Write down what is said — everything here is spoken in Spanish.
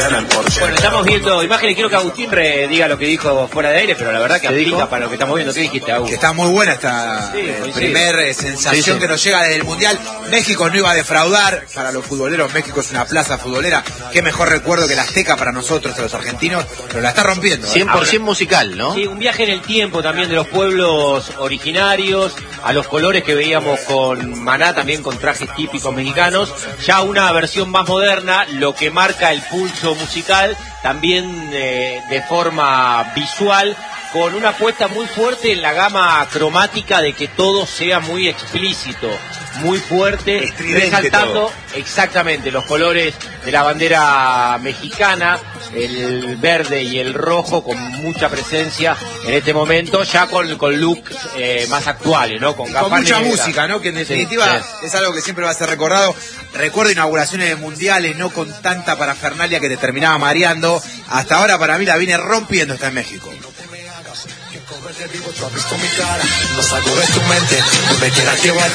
Bueno, estamos viendo imágenes, quiero que Agustín diga lo que dijo fuera de aire, pero la verdad que aplica para lo que estamos viendo. ¿Qué dijiste, Agustín? Que está muy buena esta primer sensación que nos llega desde el Mundial. México no iba a defraudar, para los futboleros México es una plaza futbolera. Qué mejor recuerdo que la Azteca para nosotros, los argentinos, pero la está rompiendo. 100% musical, ¿no? Sí, un viaje en el tiempo también de los pueblos originarios, a los colores que veíamos con Maná, también con trajes típicos mexicanos, ya una versión más moderna, lo que marca el pulso musical, también de forma visual, con una apuesta muy fuerte en la gama cromática de que todo sea muy explícito, muy fuerte, resaltando todo. Exactamente los colores de la bandera mexicana, el verde y el rojo con mucha presencia en este momento, ya con looks más actuales, ¿no? Con mucha música, ¿no? Que en definitiva es algo que siempre va a ser recordado. Recuerdo inauguraciones de mundiales, no con tanta parafernalia que te terminaba mareando. Hasta ahora para mí la viene rompiendo, está en México.